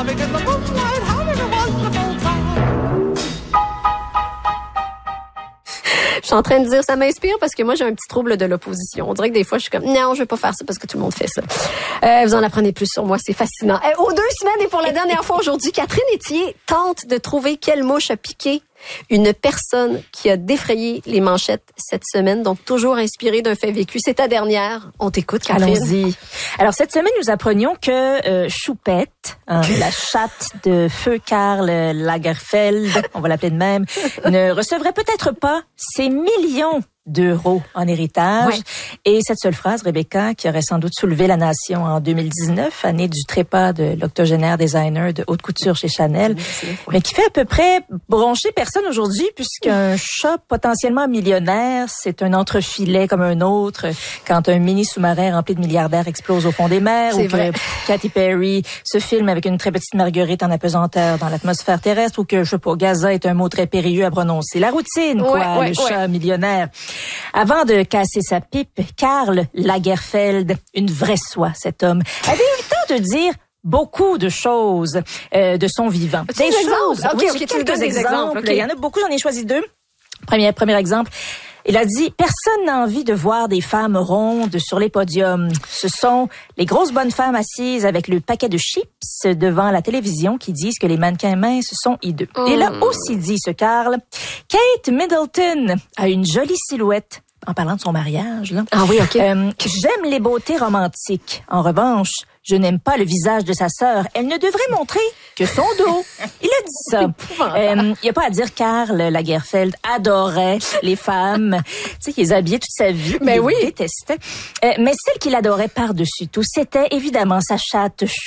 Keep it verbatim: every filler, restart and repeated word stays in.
loving in the moonlight, having a wonderful time. Je suis en train de dire, ça m'inspire parce que moi, j'ai un petit trouble de l'opposition. On dirait que des fois, je suis comme, non, je vais pas faire ça parce que tout le monde fait ça. Euh, vous en apprenez plus sur moi, c'est fascinant. Euh, aux deux semaines et pour la dernière fois aujourd'hui, Catherine Etier tente de trouver quelle mouche a piqué une personne qui a défrayé les manchettes cette semaine, donc toujours inspirée d'un fait vécu. C'est ta dernière. On t'écoute, Catherine. Allons-y. Alors, cette semaine, nous apprenions que euh, Choupette, hein, la chatte de feu Karl Lagerfeld, on va l'appeler de même, ne recevrait peut-être pas ses millions d'euros en héritage. Ouais. Et cette seule phrase, Rebecca, qui aurait sans doute soulevé la nation en deux mille dix-neuf, année du trépas de l'octogénaire designer de haute couture chez Chanel, oui. mais qui fait à peu près broncher personne aujourd'hui, puisqu'un chat potentiellement millionnaire, c'est un entrefilet comme un autre quand un mini sous-marin rempli de milliardaires explose au fond des mers, c'est ou vrai. que Katy Perry se filme avec une très petite marguerite en apesanteur dans l'atmosphère terrestre, ou que, je sais pas, Gaza est un mot très périlleux à prononcer. La routine, quoi, ouais, ouais, le ouais. chat millionnaire. Avant de casser sa pipe, Karl Lagerfeld, une vraie soie, cet homme, avait eu le temps de dire beaucoup de choses euh, de son vivant. Des choses. Okay, oui, okay, j'ai quelques exemples. exemples. Okay. Il y en a beaucoup, j'en ai choisi deux. Premier, premier exemple. Il a dit, personne n'a envie de voir des femmes rondes sur les podiums. Ce sont les grosses bonnes femmes assises avec le paquet de chips devant la télévision qui disent que les mannequins minces sont hideux. Mm. Il a aussi dit, ce Karl, Kate Middleton a une jolie silhouette. En parlant de son mariage, là. Ah oui, OK. Euh, j'aime les beautés romantiques. En revanche, je n'aime pas le visage de sa sœur. Elle ne devrait montrer que son dos. Il a dit ça. Il euh, n'y a pas à dire Karl Lagerfeld adorait les femmes. Tu sais, qu'il les habillait toute sa vie. Mais il oui. détestait. Euh, mais celle qu'il adorait par-dessus tout, c'était évidemment sa chatte